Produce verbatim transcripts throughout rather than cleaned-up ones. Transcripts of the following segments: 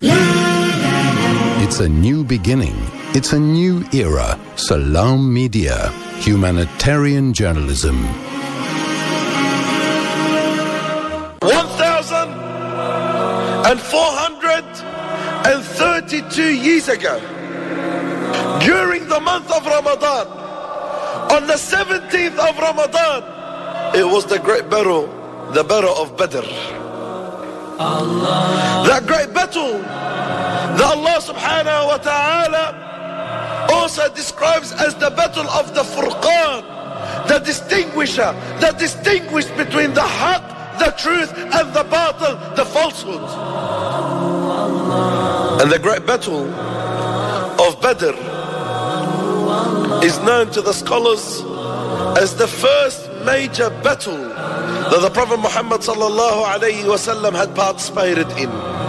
It's a new beginning. It's a new era. Salam Media. Humanitarian journalism. one thousand four hundred thirty-two years ago, during the month of Ramadan, on the seventeenth of Ramadan, it was the great battle, the battle of Badr. Allah. That great battle that Allah subhanahu wa ta'ala also describes as the battle of the Furqan, the distinguisher, the distinguish between the haqq, the truth, and the batil, the falsehood. And the great battle of Badr is known to the scholars as the first major battle that the Prophet Muhammad sallallahu alayhi wa sallam had participated in.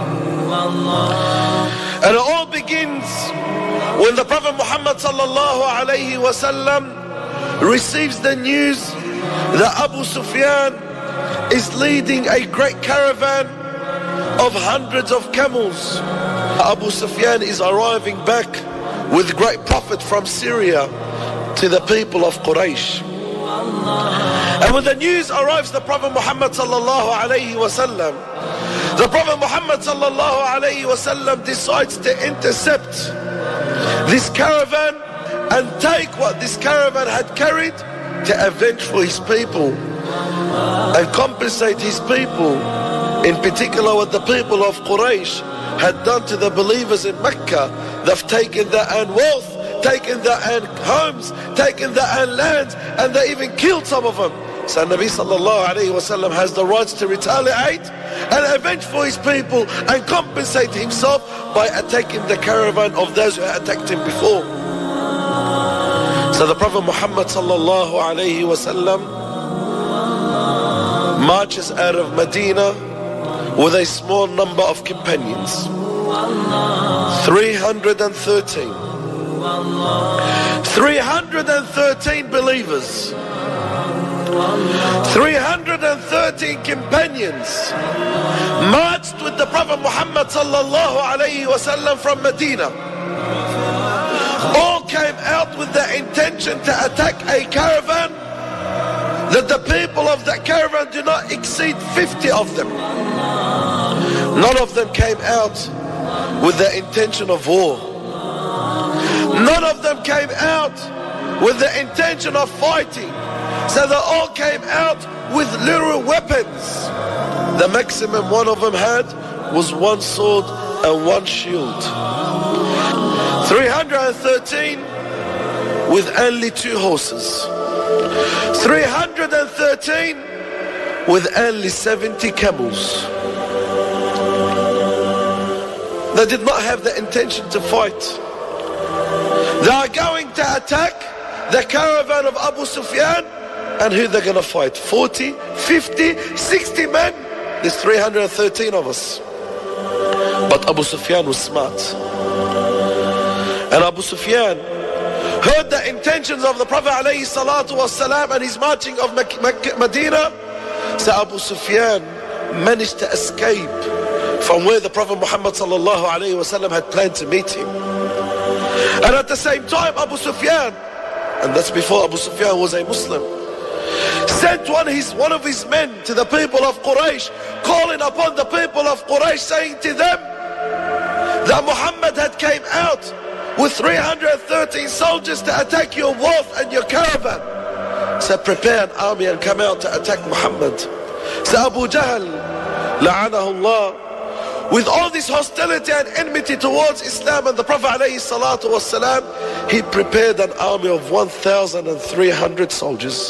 And it all begins when the Prophet Muhammad sallallahu alayhi wa sallam receives the news that Abu Sufyan is leading a great caravan of hundreds of camels. Abu Sufyan is arriving back with great profit from Syria to the people of Quraysh. And when the news arrives to the Prophet Muhammad sallallahu alayhi wa sallam, the Prophet Muhammad sallallahu alayhi wa sallam decides to intercept this caravan and take what this caravan had carried to avenge for his people and compensate his people, in particular what the people of Quraysh had done to the believers in Mecca. They've taken their own wealth, taken their own homes, taken their own lands, and they even killed some of them. So Nabi sallallahu alayhi wa sallam has the rights to retaliate and avenge for his people and compensate himself by attacking the caravan of those who had attacked him before. So the Prophet Muhammad sallallahu alayhi wa sallam marches out of Medina with a small number of companions. three hundred thirteen. three hundred thirteen believers. three hundred thirteen companions marched with the Prophet Muhammad sallallahu alayhi wa sallam from Medina. All came out with the intention to attack a caravan that the people of that caravan do not exceed fifty of them. None of them came out with the intention of war. None of them came out with the intention of fighting. So they all came out with little weapons. The maximum one of them had was one sword and one shield. three hundred thirteen with only two horses. three hundred thirteen with only seventy camels. They did not have the intention to fight. They are going to attack the caravan of Abu Sufyan, and who they're going to fight? forty, fifty, sixty men? There's three hundred thirteen of us. But Abu Sufyan was smart. And Abu Sufyan heard the intentions of the Prophet alayhi salatu wasalam and his marching of Medina. So Abu Sufyan managed to escape from where the Prophet Muhammad sallallahu alayhi wasallam had planned to meet him. And at the same time, Abu Sufyan, and that's before Abu Sufyan was a Muslim, sent one of his, one of his men to the people of Quraysh, calling upon the people of Quraysh, saying to them that Muhammad had came out with three hundred thirteen soldiers to attack your wealth and your caravan. So prepare an army and come out to attack Muhammad. So Abu Jahl, la'anahu Allah, with all this hostility and enmity towards Islam and the Prophet alayhi salatu wasalam, he prepared an army of one thousand three hundred soldiers.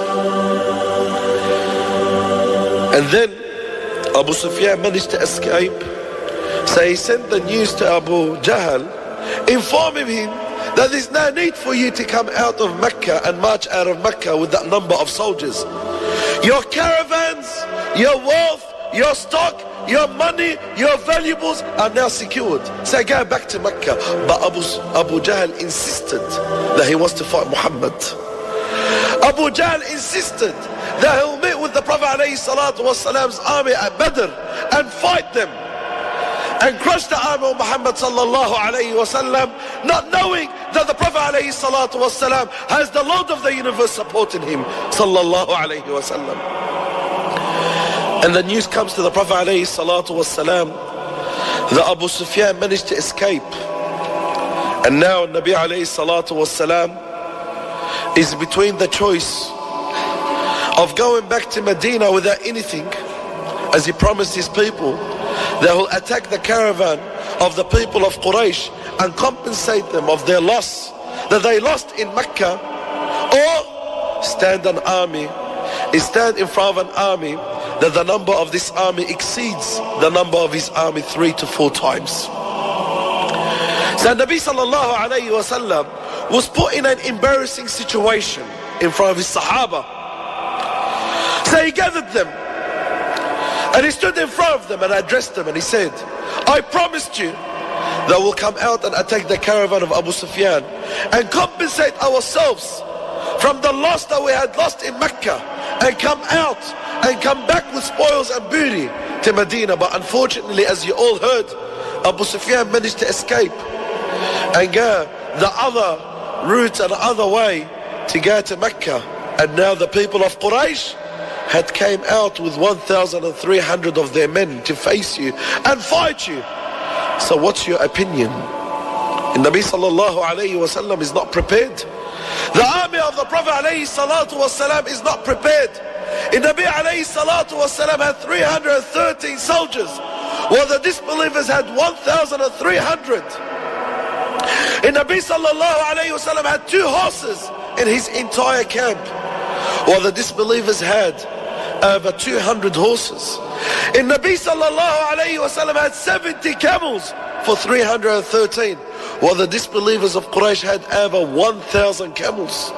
And then Abu Sufyan managed to escape. So he sent the news to Abu Jahl, informing him that there's no need for you to come out of Mecca and march out of Mecca with that number of soldiers. Your caravans, your wealth, your stock, your money, your valuables are now secured. So go back to Mecca. But Abu, Abu Jahl insisted that he wants to fight Muhammad. Abu Jahl insisted that he'll meet with the Prophet ﷺ's army at Badr and fight them. and crush the army of Muhammad sallallahu alayhi wasallam, not knowing that the Prophet alayhi salatu wasallam has the Lord of the universe supporting him sallallahu alayhi wasallam. And the news comes to the Prophet alayhi salatu wasallam that Abu Sufyan managed to escape. And now Nabi alayhi salatu wasalam is between the choice of going back to Medina without anything, as he promised his people that he'll attack the caravan of the people of Quraysh and compensate them of their loss that they lost in Mecca, or stand an army, is stand in front of an army that the number of this army exceeds the number of his army three to four times. So Nabi sallallahu alayhi wa sallam was put in an embarrassing situation in front of his Sahaba. So he gathered them and he stood in front of them and addressed them and he said, I promised you that we'll come out and attack the caravan of Abu Sufyan and compensate ourselves from the loss that we had lost in Mecca and come out and come back with spoils and booty to Medina. But unfortunately, as you all heard, Abu Sufyan managed to escape and go the other route and the other way to go to Mecca. And now the people of Quraysh had came out with one thousand three hundred of their men to face you and fight you. So what's your opinion? And Nabi sallallahu alayhi wa sallam is not prepared. The army of the Prophet alayhi salatu wa salam is not prepared. And Nabi alayhi salatu wa salam had three hundred thirteen soldiers, while the disbelievers had one thousand three hundred. And Nabi sallallahu alayhi wa sallam had two horses in his entire camp, while the disbelievers had over two hundred horses. And Nabi sallallahu alayhi wa sallam had seventy camels for three hundred thirteen, while the disbelievers of Quraysh had over one thousand camels.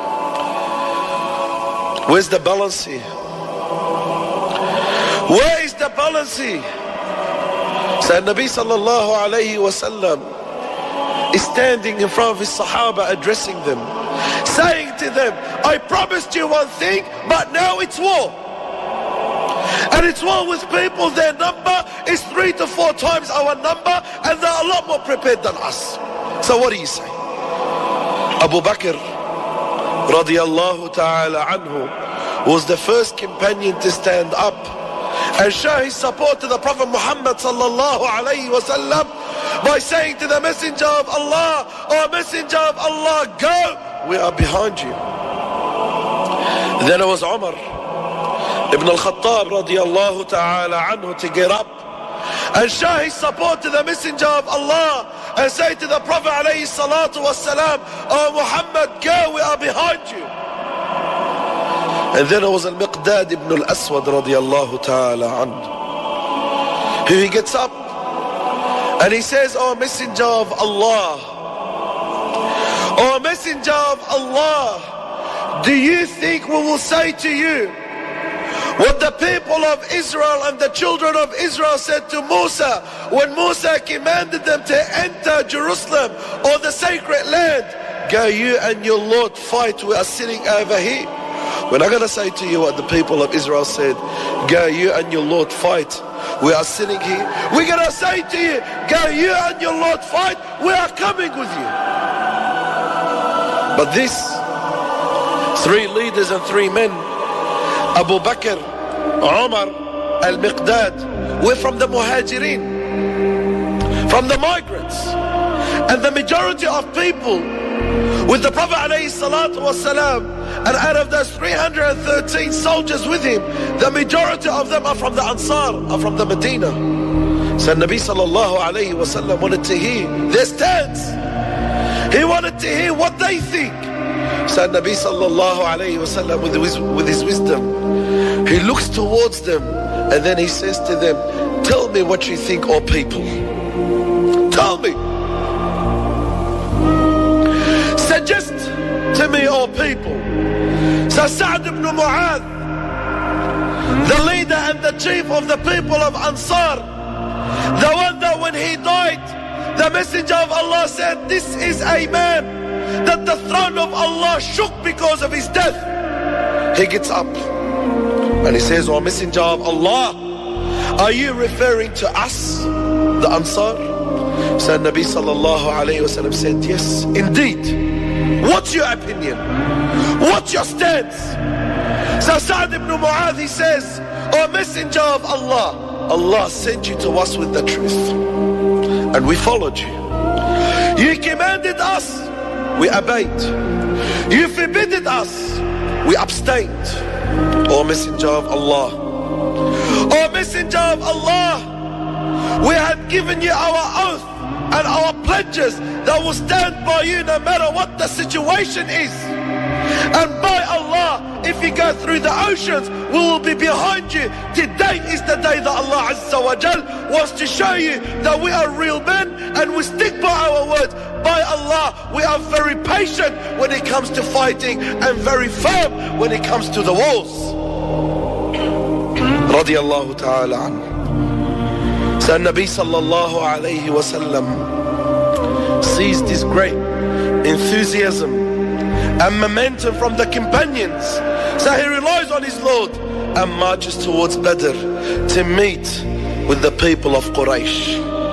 Where's the balance here? Where is the balance here? So Nabi sallallahu alayhi wa sallam is standing in front of his Sahaba, addressing them, saying to them, I promised you one thing, but now it's war. And it's war with people, their number is three to four times our number, and they're a lot more prepared than us. So what do you say? Abu Bakr radiallahu ta'ala anhu was the first companion to stand up and show his support to the Prophet Muhammad sallallahu alayhi wa sallam by saying to the Messenger of Allah, O Messenger of Allah, go, we are behind you. Then it was Umar ibn al-Khattab radiallahu ta'ala anhu to get up and show his support to the Messenger of Allah and say to the Prophet alayhi salatu wassalam, O Muhammad, go, we are behind you. And then it was Al-Miqdad ibn al-Aswad radiallahu ta'ala anhu, who he gets up and he says, O Messenger of Allah, O Messenger of Allah, do you think we will say to you what the people of Israel and the children of Israel said to Musa when Musa commanded them to enter Jerusalem or the sacred land? Go you and your Lord fight, we are sitting over here. We're not going to say to you what the people of Israel said, go you and your Lord fight, we are sitting here. We're going to say to you, go you and your Lord fight, we are coming with you. But these three leaders and three men, Abu Bakr, Umar, Al-Miqdad, were from the Muhajirin, from the migrants. And the majority of people with the Prophet alayhi salatu wasalam, and out of those three hundred thirteen soldiers with him, the majority of them are from the Ansar, are from the Medina. So Nabi sallallahu alayhi wasallam wanted to hear their stance. He wanted to hear what they think. So Nabi sallallahu alayhi wasallam, with his, with his wisdom, he looks towards them and then he says to them, tell me what you think, O people. Tell me. Suggest to me, O people. So Sa'd ibn Mu'adh, the leader and the chief of the people of Ansar, the one that when he died, the Messenger of Allah said, this is a man that the throne of Allah shook because of his death. He gets up and he says, O Messenger of Allah, are you referring to us, the the Ansar? So Nabi sallallahu alayhi wa sallam said, yes, indeed. What's your opinion? What's your stance? So Sa'd ibn Mu'adh, he says, O Messenger of Allah, Allah sent you to us with the truth, and we followed you. You commanded us, we obeyed. You forbidden us, we abstained. O Messenger of Allah, O Messenger of Allah, we had given you our oath and our pledges that will stand by you no matter what the situation is. And by Allah, if you go through the oceans, we will be behind you. Today is the day that Allah Azza wa Jal wants to show you that we are real men and we stick by our words. By Allah, we are very patient when it comes to fighting and very firm when it comes to the walls. Radiallahu ta'ala anhu. So Nabi sallallahu alayhi wa sallam sees this great enthusiasm and momentum from the companions. So he relies on his Lord and marches towards Badr to meet with the people of Quraysh.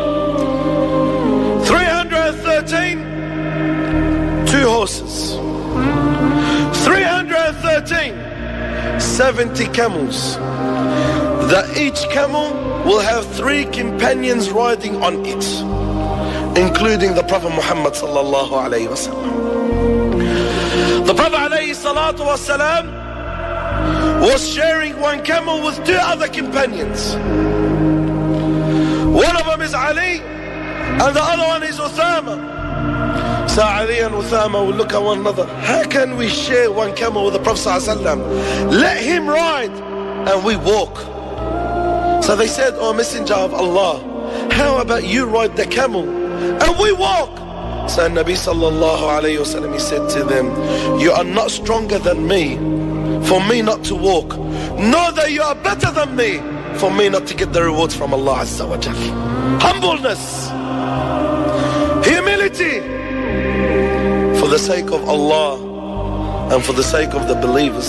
three hundred thirteen, two horses. three hundred thirteen, seventy camels. That each camel will have three companions riding on it, including the Prophet Muhammad sallallahu alayhi wa sallam. The Prophet alayhi salatu wa salam was sharing one camel with two other companions. One of them is Ali and the other one is Uthama. So Ali and Uthama will look at one another. How can we share one camel with the Prophet sallallahu alayhi wa sallam? Let him ride and we walk. So they said, O Messenger of Allah, how about you ride the camel and we walk? So Nabi sallallahu alayhi wa sallam, he said to them, you are not stronger than me for me not to walk, nor that you are better than me for me not to get the rewards from Allah Azza wa Jal. Humbleness, humility, for the sake of Allah and for the sake of the believers.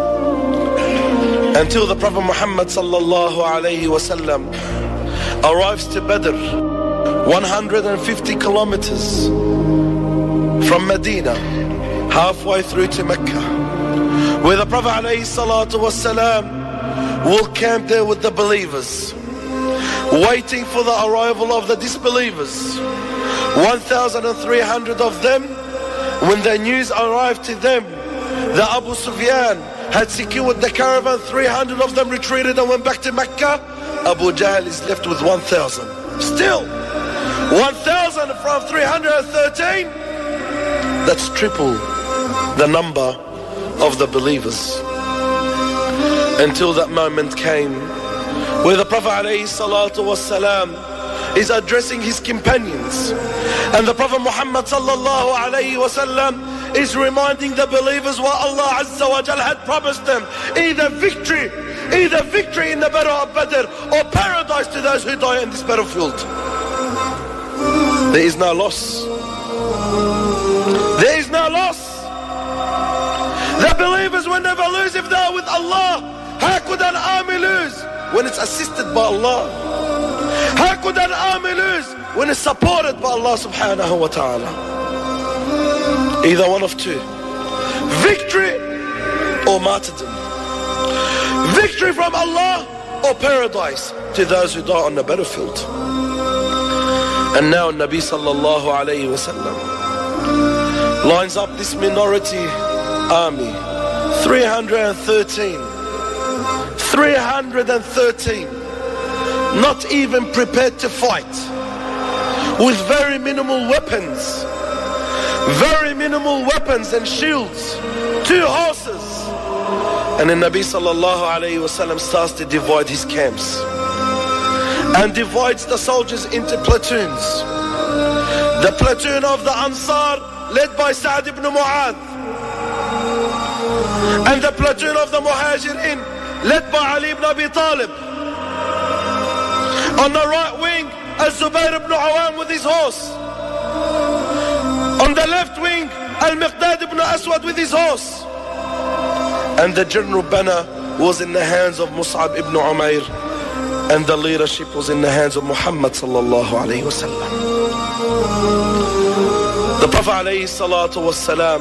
Until the Prophet Muhammad sallallahu alayhi wa sallam arrives to Badr, one hundred fifty kilometers from Medina, halfway through to Mecca, where the Prophet alayhi salatu wa salam will camp there with the believers, waiting for the arrival of the disbelievers. one thousand three hundred of them, when the news arrived to them that Abu Sufyan had secured the caravan, three hundred of them retreated and went back to Mecca. Abu Jahl is left with one thousand. Still, one thousand from three hundred thirteen, that's triple the number of the believers. Until that moment came where the Prophet alayhi salatu was salam is addressing his companions, and the Prophet Muhammad sallallahu alayhi wa sallam is reminding the believers what Allah Azza wa Jal had promised them. Either victory, either victory in the battle of Badr, or paradise to those who die in this battlefield. There is no loss. There is no loss. The believers will never lose if they are with Allah. How could an army lose when it's assisted by Allah? How could an army lose when it's supported by Allah subhanahu wa ta'ala? Either one of two. Victory or martyrdom. Victory from Allah or paradise to those who die on the battlefield. And now Nabi sallallahu alayhi wa sallam lines up this minority army. three hundred thirteen. three hundred thirteen. Not even prepared to fight. With very minimal weapons. Very minimal weapons and shields. Two horses. And then Nabi sallallahu alayhi wa sallam starts to divide his camps. And divides the soldiers into platoons. The platoon of the Ansar led by Sa'd ibn Mu'adh. And the platoon of the Muhajirin led by Ali ibn Abi Talib. On the right wing, Al-Zubayr ibn Awam with his horse. On the left wing, Al-Miqdad ibn Aswad with his horse. And the general banner was in the hands of Mus'ab ibn Umair and the leadership was in the hands of Muhammad sallallahu alayhi wa sallam. The Prophet alayhi salatu was salam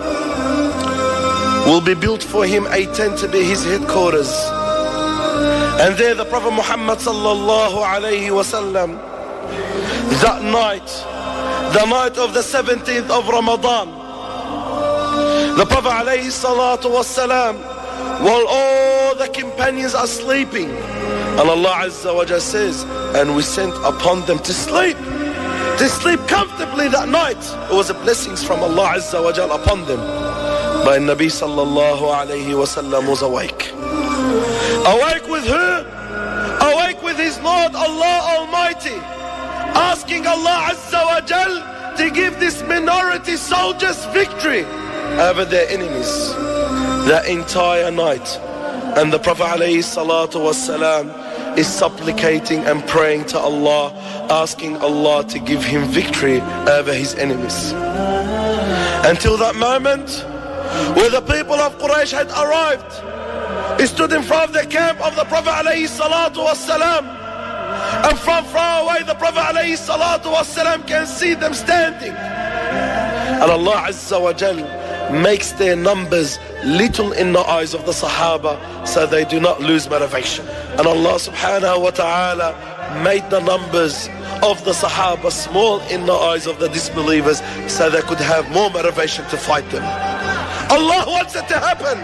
will be built for him a tent to be his headquarters. And there the Prophet Muhammad sallallahu alayhi wa sallam, that night, the night of the seventeenth of Ramadan, the Prophet alayhi salatu was salam, while all the companions are sleeping, and Allah Azza wa Jalla says, and we sent upon them to sleep, to sleep comfortably that night. It was a blessings from Allah Azza wa Jalla upon them. But Nabi sallallahu alayhi wa sallam was awake. Awake with who? Awake with his Lord Allah Almighty, asking Allah Azza wa Jal to give this minority soldiers victory over their enemies that entire night. And the Prophet alayhi salatu wassalam is supplicating and praying to Allah, asking Allah to give him victory over his enemies. Until that moment where the people of Quraysh had arrived, he stood in front of the camp of the Prophet alayhi salatu wassalam, and from far away the Prophet alayhi salatu wassalam can see them standing. And Allah Azza wa Jal makes their numbers little in the eyes of the Sahaba, so they do not lose motivation. And Allah subhanahu wa ta'ala made the numbers of the Sahaba small in the eyes of the disbelievers, so they could have more motivation to fight them. Allah wants it to happen.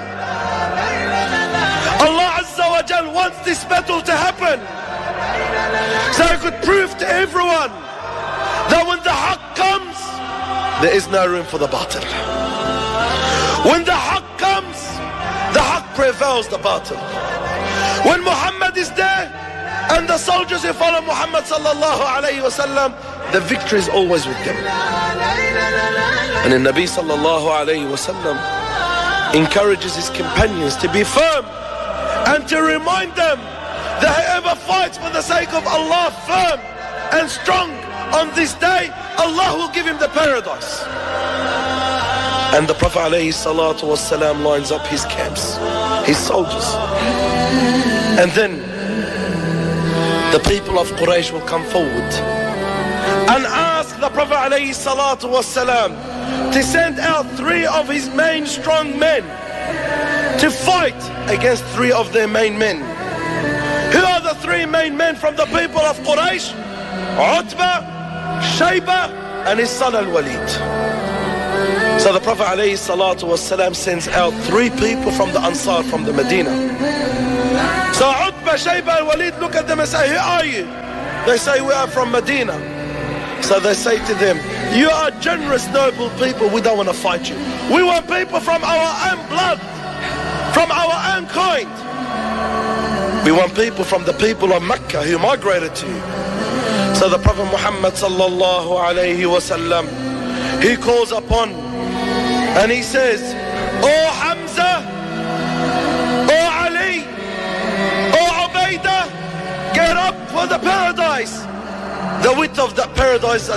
Allah Azza wa Jal wants this battle to happen, so He could prove to everyone that when the haqq comes, there is no room for the batil. When the haqq comes, the haqq prevails the batil. When Muhammad is there and the soldiers who follow Muhammad sallallahu alayhi wa sallam, the victory is always with them. And the Nabi sallallahu alayhi wa sallam encourages his companions to be firm and to remind them that whoever fights for the sake of Allah firm and strong on this day, Allah will give him the paradise. And the Prophet alayhi salatu wassalam lines up his camps, his soldiers. And then the people of Quraysh will come forward and ask the Prophet alayhi salatu wassalam to send out three of his main strong men to fight against three of their main men. Who are the three main men from the people of Quraysh? Utbah, Shayba, and his son Al-Walid. So the Prophet alayhi salatu wasalam sends out three people from the Ansar, from the Medina. So Utbah, Shayba, Al-Walid look at them and say, who are you? They say, we are from Medina. So they say to them, you are generous, noble people, we don't want to fight you. We want people from our own blood, from our own kind. We want people from the people of Mecca who migrated to you. So the Prophet Muhammad sallallahu alayhi wa sallam, he calls upon and he says, O Hamza, O Ali, O Ubaidah, get up for the paradise. The width of that paradise